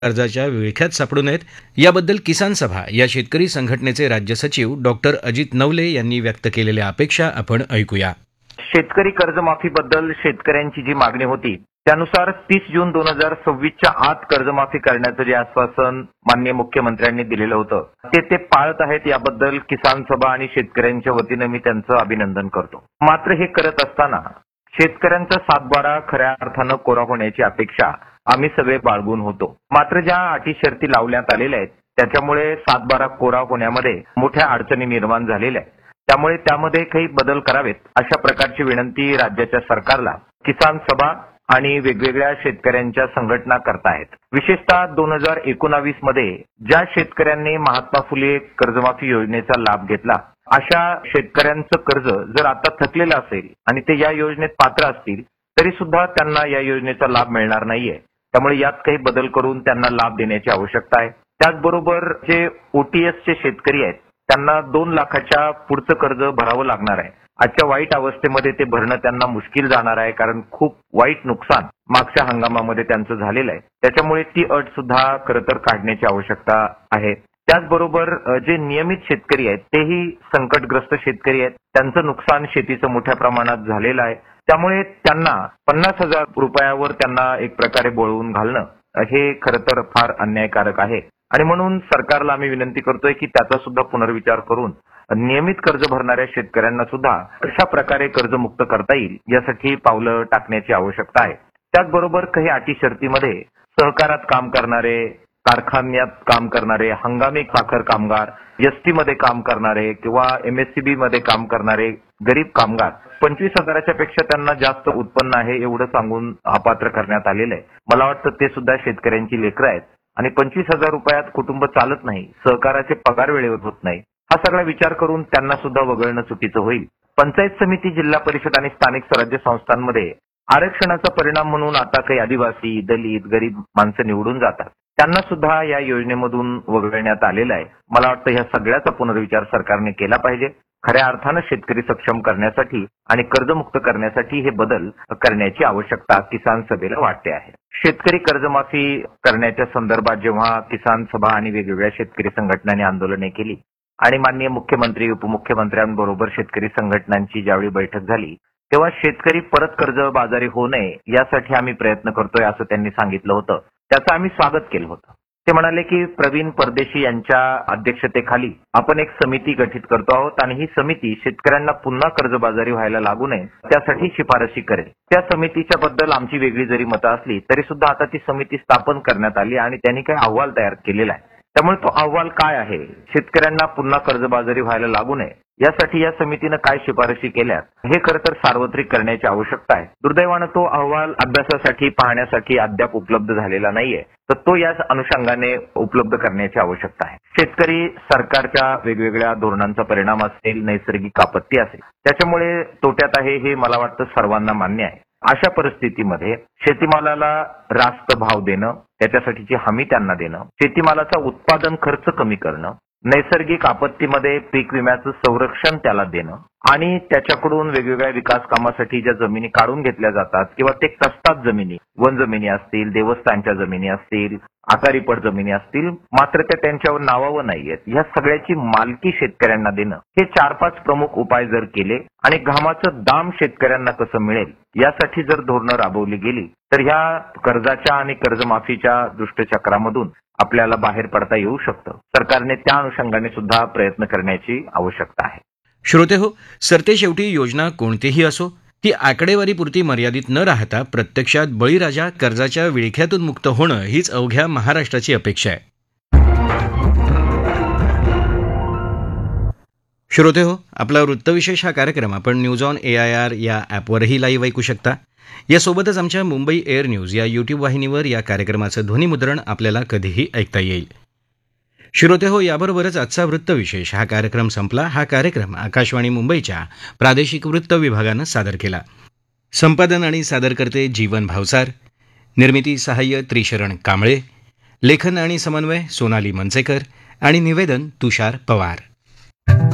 कर्जाच्या विळख्यात सापडू नयेत याबद्दल किसान सभा या शेतकरी संघटनेचे राज्य सचिव डॉक्टर अजित नवले यांनी व्यक्त केलेल्या अपेक्षा आपण ऐकूया. शेतकरी कर्जमाफीबद्दल शेतकऱ्यांची जी मागणी होती त्यानुसार 30 जून 2026च्या आत कर्जमाफी करण्याचं जे आश्वासन माननीय मुख्यमंत्र्यांनी दिलेलं होतं ते पाळत आहेत याबद्दल किसान सभा आणि शेतकऱ्यांच्या वतीनं मी त्यांचं अभिनंदन करतो. मात्र हे करत असताना शेतकऱ्यांचा सातबारा खऱ्या अर्थानं कोरा होण्याची अपेक्षा आम्ही सगळे बाळगून होतो. मात्र ज्या अटी शर्ती लावण्यात आलेल्या आहेत त्याच्यामुळे सातबारा कोरा होण्यामध्ये मोठ्या अडचणी निर्माण झालेल्या आहेत. त्यामुळे त्यामध्ये काही बदल करावेत अशा प्रकारची विनंती राज्याच्या सरकारला किसान सभा आणि वेगवेगळ्या शेतकऱ्यांच्या संघटना करतायत. विशेषतः 2019 मध्ये ज्या शेतकऱ्यांनी महात्मा फुले कर्जमाफी योजनेचा लाभ घेतला अशा शेतकऱ्यांचं कर्ज जर आता थकलेलं असेल आणि ते या योजनेत पात्र असतील तरी सुद्धा त्यांना या योजनेचा लाभ मिळणार नाहीये. त्यामुळे यात काही बदल करून त्यांना लाभ देण्याची आवश्यकता आहे. त्याचबरोबर जे ओटीएसचे शेतकरी आहेत त्यांना 2 लाखाच्या पुढचं कर्ज भरावं लागणार आहे. आजच्या वाईट अवस्थेमध्ये ते भरणं त्यांना मुश्किल जाणार आहे कारण खूप वाईट नुकसान मागच्या हंगामामध्ये त्यांचं झालेलं आहे. त्याच्यामुळे ती अट सुद्धा खरं तर काढण्याची आवश्यकता आहे. त्याचबरोबर जे नियमित शेतकरी आहेत तेही संकटग्रस्त शेतकरी आहेत. त्यांचं नुकसान शेतीचं मोठ्या प्रमाणात झालेलं आहे. त्यामुळे त्यांना 50,000 रुपयावर त्यांना एक प्रकारे बोळवून घालणं हे खरं तर फार अन्यायकारक आहे आणि म्हणून सरकारला आम्ही विनंती करतोय की त्याचा सुद्धा पुनर्विचार करून नियमित कर्ज भरणाऱ्या शेतकऱ्यांना सुद्धा अशा प्रकारे कर्जमुक्त करता येईल यासाठी पावलं टाकण्याची आवश्यकता आहे. त्याचबरोबर काही अटी शर्तीमध्ये सहकारात काम करणारे, कारखान्यात काम करणारे, हंगामी साखर कामगार, एसटी मध्ये काम करणारे किंवा एमएससीबी मध्ये काम करणारे गरीब कामगार 25,000च्या पेक्षा त्यांना जास्त उत्पन्न आहे एवढं सांगून अपात्र करण्यात आलेलं आहे. मला वाटतं ते सुद्धा शेतकऱ्यांची लेकरं आहेत आणि 25,000 रुपयात कुटुंब चालत नाही, सहकाराचे पगार वेळेवर होत नाही. हा सगळा विचार करून त्यांना सुद्धा वगळणं चुकीचं होईल. पंचायत समिती, जिल्हा परिषद आणि स्थानिक स्वराज्य संस्थांमध्ये आरक्षणाचा परिणाम म्हणून आता काही आदिवासी, दलित, गरीब माणसं निवडून जातात. त्यांना सुद्धा या योजनेमधून वगळण्यात आलेलं आहे. मला वाटतं ह्या सगळ्याचा पुनर्विचार सरकारने केला पाहिजे. खऱ्या अर्थानं शेतकरी सक्षम करण्यासाठी आणि कर्जमुक्त करण्यासाठी हे बदल करण्याची आवश्यकता किसान सभेला वाटते आहे. शेतकरी कर्जमाफी करण्याच्या संदर्भात जेव्हा किसान सभा आणि वेगवेगळ्या शेतकरी संघटनांनी आंदोलने केली आणि माननीय मुख्यमंत्री, उपमुख्यमंत्र्यांबरोबर शेतकरी संघटनांची ज्यावेळी बैठक झाली तेव्हा शेतकरी परत कर्जबाजारी होऊ नये यासाठी आम्ही प्रयत्न करतोय असं त्यांनी सांगितलं होतं. त्याचं आम्ही स्वागत केलं होतं. ते म्हणाले की प्रवीण परदेशी यांच्या अध्यक्षतेखाली आपण एक समिती गठीत करतो आहोत आणि ही समिती शेतकऱ्यांना पुन्हा कर्जबाजारी व्हायला लागू नये त्यासाठी शिफारशी करेल. त्या समितीच्या बद्दल आमची वेगळी जरी मतं असली तरी सुद्धा आता ती समिती स्थापन करण्यात आली आणि त्यांनी काही अहवाल तयार केलेला आहे. त्यामुळे तो अहवाल काय आहे, शेतकऱ्यांना पुन्हा कर्जबाजारी व्हायला लागू नये यासाठी या समितीनं काय शिफारशी केल्यात हे खरं तर सार्वत्रिक करण्याची आवश्यकता आहे. दुर्दैवानं तो अहवाल अभ्यासासाठी, पाहण्यासाठी अद्याप उपलब्ध झालेला नाहीये, तर तो या अनुषंगाने उपलब्ध करण्याची आवश्यकता आहे. शेतकरी सरकारच्या वेगवेगळ्या धोरणांचा परिणाम असेल, नैसर्गिक आपत्ती असेल, त्याच्यामुळे तोट्यात आहे हे मला वाटतं सर्वांना मान्य आहे. अशा परिस्थितीमध्ये शेतीमालाला रास्त भाव देणं, त्याच्यासाठीची हमी त्यांना देणं, शेतीमालाचा उत्पादन खर्च कमी करणं, नैसर्गिक आपत्तीमध्ये पीक विम्याचं संरक्षण त्याला देणं आणि त्याच्याकडून वेगवेगळ्या विकास कामासाठी ज्या जमिनी काढून घेतल्या जातात किंवा ते कसतात जमिनी, वन जमिनी असतील, देवस्थानच्या जमिनी असतील, आकारीपट जमिनी असतील, मात्र त्या त्यांच्यावर नावावर नाहीयेत, ह्या सगळ्याची मालकी शेतकऱ्यांना देणं, हे 4-5 प्रमुख उपाय जर केले आणि घामाचं दाम शेतकऱ्यांना कसं मिळेल यासाठी जर धोरणं राबवली गेली तर ह्या कर्जाच्या आणि कर्जमाफीच्या दुष्टचक्रामधून आपल्याला बाहेर पडता येऊ शकतं. सरकारने त्या अनुषंगाने सुद्धा प्रयत्न करण्याची आवश्यकता आहे. श्रोतेहो, सरतेशेवटी योजना कोणतीही असो ती आकडेवारीपुरती मर्यादित न राहता प्रत्यक्षात बळीराजा कर्जाच्या विळख्यातून मुक्त होणं हीच अवघ्या महाराष्ट्राची अपेक्षा आहे. श्रोतेहो, आपला वृत्तविशेष हा कार्यक्रम आपण न्यूज ऑन AIR या ॲपवरही लाईव्ह ऐकू शकता. यासोबतच आमच्या मुंबई एअर न्यूज या यूट्यूब वाहिनीवर या कार्यक्रमाचं ध्वनिमुद्रण आपल्याला कधीही ऐकता येईल. श्रोतेहो, याबरोबरच आजचा वृत्तविशेष हा कार्यक्रम संपला. हा कार्यक्रम आकाशवाणी मुंबईच्या प्रादेशिक वृत्त विभागानं सादर केला. संपादन आणि सादरकर्ते जीवन भावसार, निर्मिती सहाय्य त्रिशरण कांबळे, लेखन आणि समन्वय सोनाली मनसेकर आणि निवेदन तुषार पवार.